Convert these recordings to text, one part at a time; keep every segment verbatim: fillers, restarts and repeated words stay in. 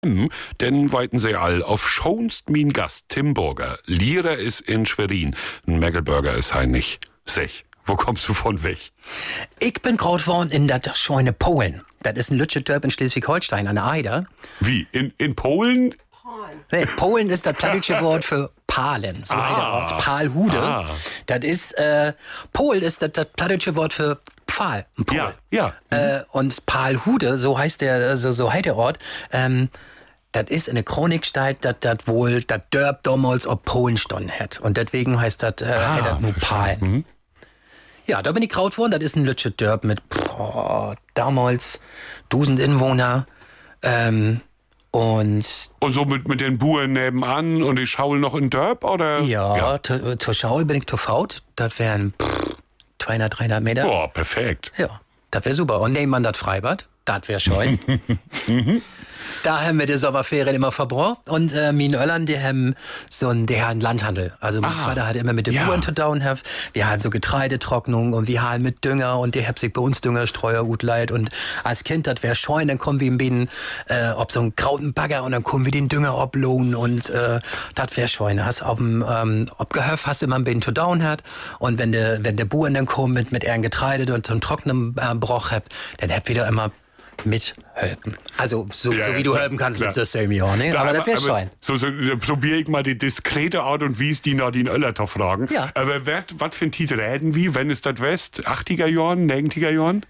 Denn weiten sie all auf schonst min Gast Tim Burger. Lira ist in Schwerin. Ein Megelburger ist hein nicht. Sech, wo kommst du von weg? Ich bin groß worden in der Scheune Polen. Das ist ein Lütschedörp in Schleswig-Holstein an der Eider. Wie? In, in Polen? Nee, Polen ist das plattdeutsche Wort für Palen. So heißt der Ort. Palhude. Ah. Das ist, äh, Pol ist das, das plattdeutsche Wort für Pfahl. Ein Pol. Ja, ja. Äh, und Palhude, so heißt der, so, so heißt der Ort, ähm, das ist in der Chronik steht, dass das wohl das Dörp damals ob Polen standen hat. Und deswegen heißt das, äh, ah, nur Pal. Mhm. Ja, da bin ich kraut worden. Das ist ein Lütschet Dörp mit boah, damals tausend Inwohner. Ähm, und und so mit, mit den Buren nebenan und die Schaul noch in Dörp, oder? Ja, ja. zur Schaul bin ich zu Faut. Das wären zweihundert, dreihundert Meter. Boah, perfekt. Ja, das wäre super. Und nehmen man das Freibad, das wäre schön. Da haben wir die Sommerferien immer verbraucht. Und äh, meine Öllern, die haben so einen, die haben Landhandel. Also mein ah, Vater hat immer mit den ja. Buren zu tun. Wir haben so Getreidetrocknung und wir haben mit Dünger und die haben sich bei uns Düngerstreuer gut leid. Und als Kind, das wäre schön, dann kommen wir in Bienen, äh, ob so einen grauten Bagger und dann kommen wir den Dünger oblohnen und äh, das wäre schön. Hast auf dem ähm, Obgehöf hast du immer ein bisschen zu down hat und wenn der wenn der Buren dann kommen mit mit ihren Getreide und so einen trockenen äh, Broch habt, dann habt wieder immer mithelfen. Also so, ja, so wie ja, du helfen kannst klar. mit so Semi, ne? Da, aber, aber das wäre schon. So, so probiere ich mal die diskrete Art und Wies, die Nadine Oeller zu fragen. Ja. Aber was für ein Titel reden wie, wenn es das West, achtziger Jahren, neunziger Jahren?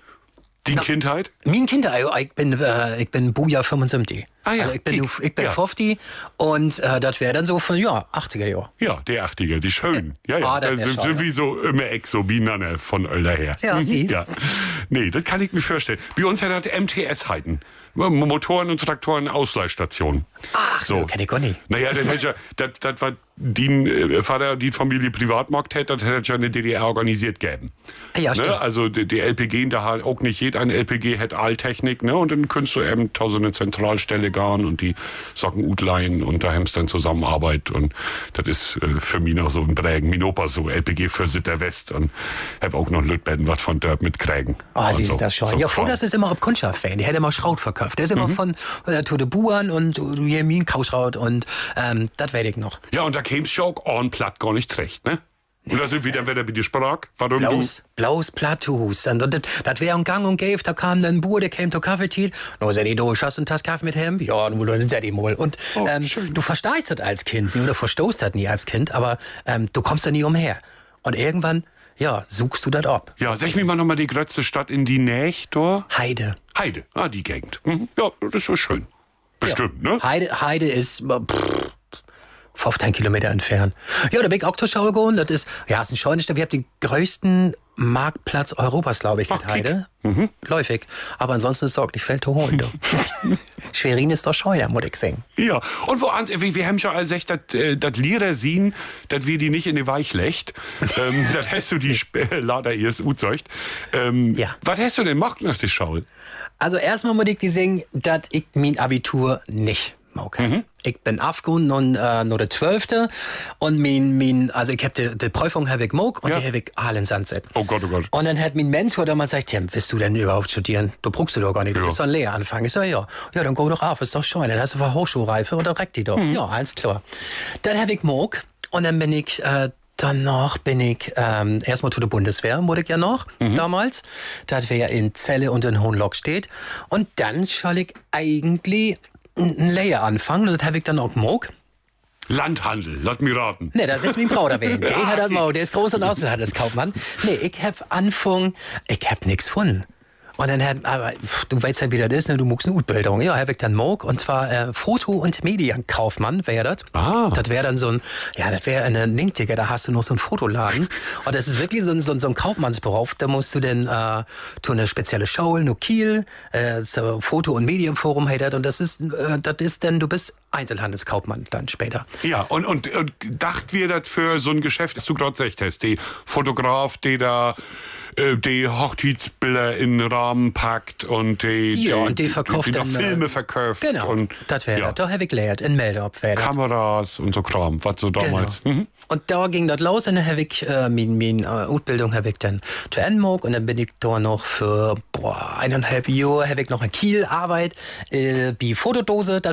Die Na, Kindheit? Mein Kindheit, ich bin, äh, ich bin Buja fünfundsiebzig. Ah ja, also ich bin, ich bin ja. fünfzig und äh, das wäre dann so von, ja, achtziger Jahre. Ja, der achtziger, die schön. Ja, ja, ah, das also, sowieso immer ex so binane von Oeller her. Ja, sie. Ja. Nee, das kann ich mir vorstellen. Bei uns hat das M T S heiten. Motoren- und Traktoren-Ausleihstation. Ach, so kenne ich gar nicht. Naja, das, hätte ja, das, das war die äh, Vater, die Familie Privatmarkt hätte, das hätte ja eine D D R organisiert gegeben. Ja, stimmt. Ne? Also die, die L P G, da hat auch nicht jeder ein L P G hätte Alltechnik, ne? Und dann könntest du eben tausende Zentralstelle gehen und die Socken utleihen und da haben dann Zusammenarbeit und das ist äh, für mich noch so ein Prägen. Mein Opa so L P G für Sitter West und habe auch noch Lütbetten was von Dörp mit Krägen. Ah, oh, siehst du das schon. So ja, vor das ist immer ob Kundschaft-Fan. Die hätte immer Schraut verkauft. Der ist immer mhm. von äh, zu den Buren und du hier mir Kauschraut und ähm, das werde ich noch. Ja, und da käm's schon auch on platt gar nicht recht, ne? Und da sind wir dann wieder mit dir Sprach. Warum Blaus, du? Blaus Platthus. Und das, das wäre ein Gang und Gäf, da kam dann ein Bur, der kam zur Kaffeetit. No, sag ich, du hast einen Tass Kaffee mit ihm? Ja, nun, dann sag ich mal. Und oh, ähm, du verstehst das als Kind nie oder verstoßt das nie als Kind, aber ähm, du kommst da nie umher. Und irgendwann, ja, suchst du das ab. Ja, sag mir mal nochmal die größte Stadt in die Nähe, da? Heide. Heide, ah, die Gegend. Mhm. Ja, das ist so schön. Bestimmt, ja. ne? Heide, Heide ist pff, fünfzehn Kilometer entfernt. Ja, da bin ich auch zur Schau gegangen. Das ist, ja, ist ein schönes Stadt. Wir haben den größten Marktplatz Europas, glaube ich, in Heide. Mhm. Läufig. Aber ansonsten ist da auch nicht viel zu holen. Schwerin ist doch scheuer, muss ich sagen. Ja, und wo ans, wir, wir haben schon alles gesagt, das Lira sehen, dass wir die nicht in die Weich lecht. ähm, das hast du die Sp- Lader erst uzeugt. Ähm, ja. Was hast du denn gemacht nach der Schau? Also erstmal muss ich dir sagen, dass ich mein Abitur nicht mag. Mhm. Ich bin aufgegangen und äh, nur der Zwölfte und mein, mein, also ich habe die, die Prüfung habe ich gemacht und ja. die habe ich alle in Sand gesetzt. Oh Gott, oh Gott. Und dann hat mein Mentor damals gesagt, Tim, willst du denn überhaupt studieren? Du brauchst du doch gar nicht, du ja. bist doch ein Lehranfang. Ich so, ja. Ja, dann go doch auf, ist doch schön. Dann hast du Hochschulreife und dann reckt die doch. Mhm. Ja, alles klar. Dann habe ich gemacht und dann bin ich äh, Danach bin ich ähm, erstmal zu der Bundeswehr, wurde ich ja noch mhm. damals. Das wäre in Celle und in Hohenlockstedt. Und dann soll ich eigentlich eine Lehre anfangen. Und das habe ich dann auch gemacht. Landhandel, lass mich raten. Nee, das ist mein Bruder wegen. Der hat das mal, der ist großer Außenhandelskaufmann. Nee, ich habe angefangen, ich habe nichts gefunden. Und dann hat, aber du weißt ja, wie das ist, ne? Du muckst eine Ausbildung. Ja, habe ich dann Moog und zwar äh, Foto- und Medienkaufmann wäre das. Ah. Das wäre dann so ein, ja, das wäre eine Linkticker, da hast du noch so einen Fotoladen. Und das ist wirklich so ein, so ein, so ein Kaufmannsberuf. Da musst du dann äh, zu einer spezielle Schule, nur Kiel, äh, so Foto- und Medienforum hat das. Und das ist, äh, das ist dann, du bist Einzelhandelskaufmann dann später. Ja, und, und, und dacht wir das für so ein Geschäft, dass du gerade gesagt hast, die Fotograf, die da die Hochzeitsbilder in den Rahmen packt und die, ja, die, und die verkauft die, die dann Filme verkauft. Genau, und, das wäre ja. das. Da habe ich gelernt, in Meldorp wäre das. Kameras und so Kram, was so damals. Genau. Mhm. Und da ging das los und dann habe ich äh, meine, meine Ausbildung habe ich dann zu Ende gemacht und dann bin ich da noch für boah, eineinhalb Jahre habe ich noch in Kiel Arbeit äh, bei Fotodose. Das